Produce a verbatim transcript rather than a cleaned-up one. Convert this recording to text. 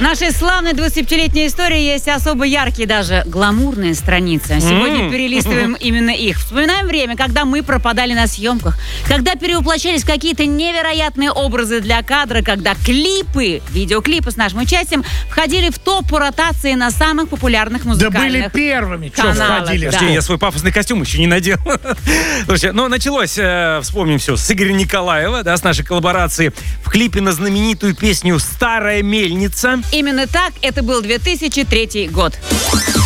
нашей славной двадцатипятилетней истории есть особо яркие, даже гламурные страницы. Сегодня mm. перелистываем именно их. Вспоминаем время, когда мы пропадали на съемках, когда перевоплощались какие-то невероятные образы для кадра, когда клипы, видеоклипы с нашим участием входили в топ по ротации на самых популярных музыкальных Да были первыми, что входили. Да. Я свой пафосный костюм еще не надел. Слушайте, ну началось, э, вспомним все, с Игоря Николаева, да, с нашей коллаборации в клипе на знаменитую песню «Старая мельница». Именно так, это был две тысячи третий год.